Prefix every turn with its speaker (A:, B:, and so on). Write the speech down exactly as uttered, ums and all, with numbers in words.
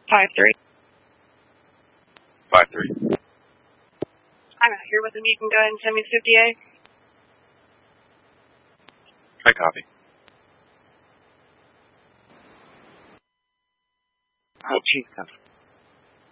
A: Five three.
B: Five three.
A: I'm out here with him. You can go ahead and send me the fifty A.
B: I copy.
C: Oh, jeez.